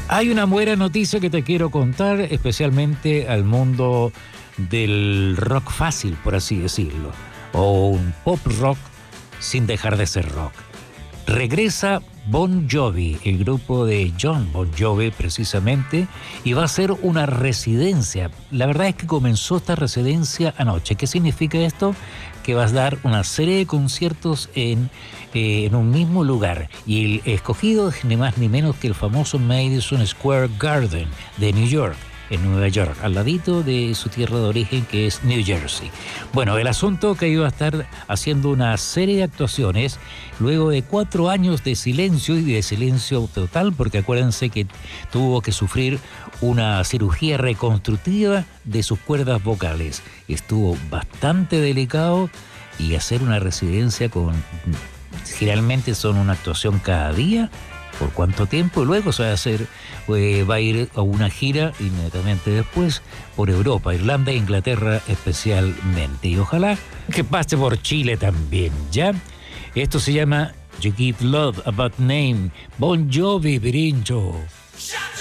Hay una buena noticia que te quiero contar, especialmente al mundo del rock fácil, por así decirlo, o un pop rock sin dejar de ser rock. Regresa Bon Jovi, el grupo de John Bon Jovi precisamente, y va a ser una residencia. La verdad es que comenzó esta residencia anoche. ¿Qué significa esto? Que vas a dar una serie de conciertos en un mismo lugar. Y el escogido es ni más ni menos que el famoso Madison Square Garden de New York, en Nueva York, al ladito de su tierra de origen, que es New Jersey. Bueno, el asunto que iba a estar haciendo una serie de actuaciones luego de 4 años de silencio y de silencio total, porque acuérdense que tuvo que sufrir una cirugía reconstructiva de sus cuerdas vocales. Estuvo bastante delicado y hacer una residencia generalmente son una actuación cada día. ¿Por cuánto tiempo? Luego se va a hacer, va a ir a una gira inmediatamente después por Europa, Irlanda e Inglaterra especialmente. Y ojalá que pase por Chile también, ¿ya? Esto se llama You Give Love About Name, Bon Jovi, Pirincho.